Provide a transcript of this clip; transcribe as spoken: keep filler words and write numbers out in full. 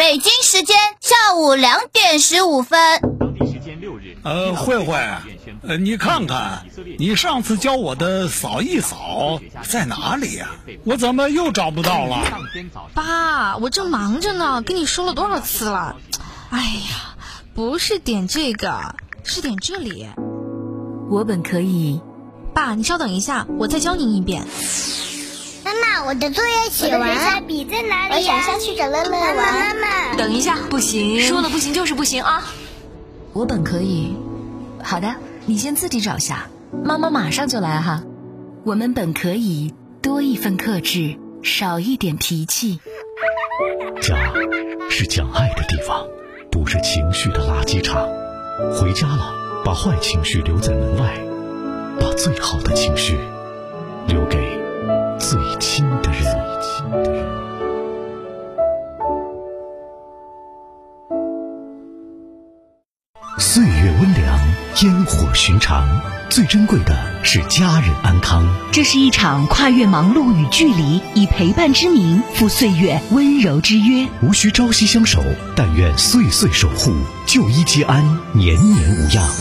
北京时间下午两点十五分。 呃，慧慧，呃，你看看，你上次教我的扫一扫在哪里呀？我怎么又找不到了？ 爸，我正忙着呢，跟你说了多少次了？哎呀，不是点这个，是点这里。 我本可以。 爸，你稍等一下，我再教你一遍。 妈妈，我的作业写完了，笔在哪里呀？我想下去找乐乐玩。妈妈， 等一下，不行，说了不行就是不行啊！ 我本可以。好的，你先自己找下，妈妈马上就来哈。我们本可以多一份克制，少一点脾气。 家是讲爱的地方，不是情绪的垃圾场。回家了，把坏情绪留在门外，把最好的情绪留给最亲的人。岁月温凉，烟火寻常，最珍贵的是家人安康。 这是一场跨越忙碌与距离，以陪伴之名赴岁月温柔之约。 无需朝夕相守，但愿岁岁守护，旧衣皆安，年年无恙。